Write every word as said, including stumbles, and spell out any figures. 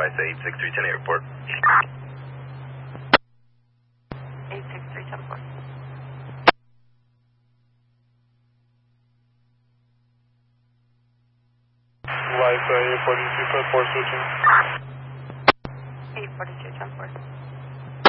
Liza eight six three ten airport. eight six three ten four. Liza eight forty-two ten four switching. eight forty-two ten four.